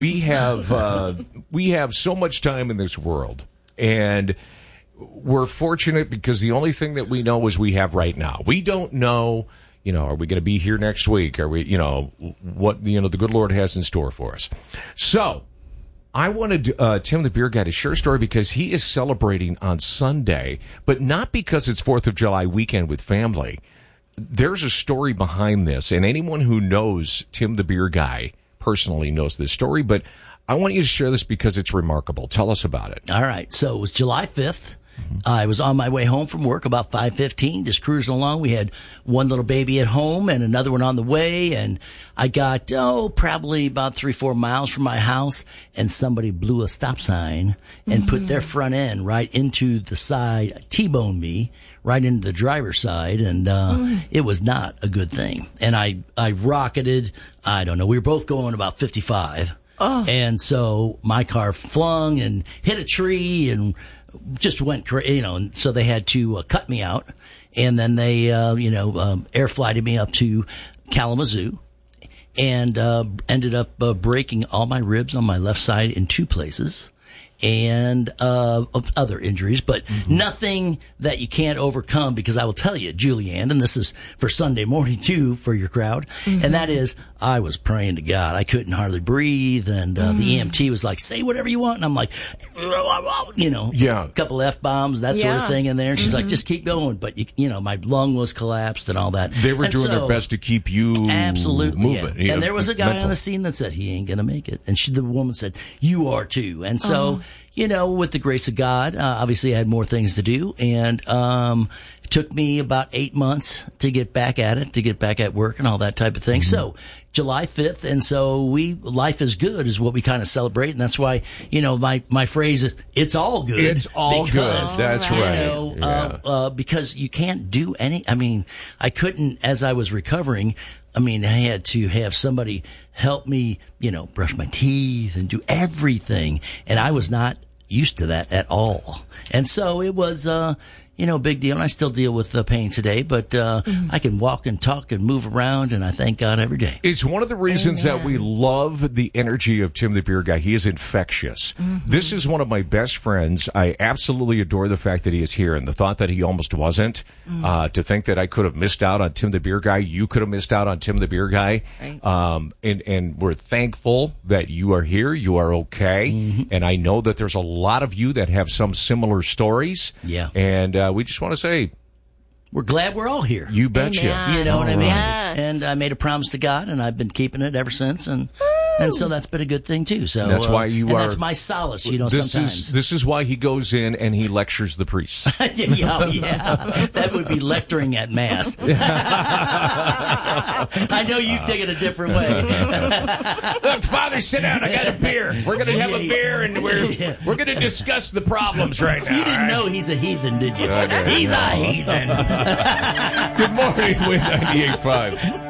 We have so much time in this world, and we're fortunate because the only thing that we know is we have right now. We don't know, are we going to be here next week? Are we, what, the good Lord has in store for us. So I wanted Tim the Beer Guy to share a story because he is celebrating on Sunday, but not because it's 4th of July weekend with family. There's a story behind this, and anyone who knows Tim the Beer Guy personally knows this story, but I want you to share this because it's remarkable. Tell us about it. All right. So it was July 5th. I was on my way home from work about 5:15, just cruising along. We had one little baby at home and another one on the way. And I got, probably about 3-4 miles from my house, and somebody blew a stop sign and put their front end right into the side, T-boned me right into the driver's side. And, it was not a good thing. And I rocketed. I don't know. We were both going about 55. Oh. And so my car flung and hit a tree and just went crazy, and so they had to cut me out, and then they, air flighted me up to Kalamazoo, and ended up breaking all my ribs on my left side in 2 places, and other injuries, but nothing that you can't overcome, because I will tell you, Julianne, and this is for Sunday morning too for your crowd, and that is, I was praying to God. I couldn't hardly breathe, and the EMT was like, say whatever you want, and I'm like, a couple F-bombs, that sort of thing in there, and she's like, just keep going, but my lung was collapsed and all that. They were doing their best to keep you moving. Yeah. And there was a guy on the scene that said, he ain't gonna make it, and the woman said, you are too, and so, with the grace of God, obviously I had more things to do, and it took me about 8 months to get back at it, to get back at work and all that type of thing. So July 5th, and so life is good is what we kind of celebrate, and that's why, my phrase is, it's all good. It's all good. That's right. Because you can't do I couldn't, as I was recovering, I had to have somebody help me, brush my teeth and do everything. And I was not used to that at all. And so it was, a big deal. And I still deal with the pain today, but I can walk and talk and move around, and I thank God every day. It's one of the reasons that we love the energy of Tim the Beer Guy. He is infectious. This is one of my best friends. I absolutely adore the fact that he is here, and the thought that he almost wasn't. To think that I could have missed out on Tim the Beer Guy. You could have missed out on Tim the Beer Guy. Right. And we're thankful that you are here. You are okay. And I know that there's a lot of you that have some similar stories. Yeah. And we just want to say, we're glad we're all here. You betcha. Amen. You know what I mean? Yes. And I made a promise to God, and I've been keeping it ever since. And so that's been a good thing too. So that's why that's my solace. Sometimes this is why he goes in and he lectures the priests. yeah, that would be lecturing at mass. I know you take it a different way. Look, Father, sit down. I got a beer. We're going to have a beer, and we're going to discuss the problems right now. You didn't know he's a heathen, did you? He's a heathen. Good morning with 98.5.